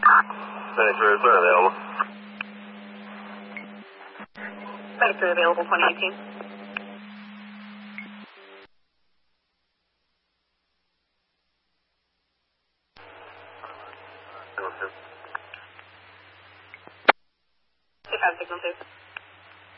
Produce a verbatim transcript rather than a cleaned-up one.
Medic three is available. Medic three available, twenty eighteen. Signal two. Signal two.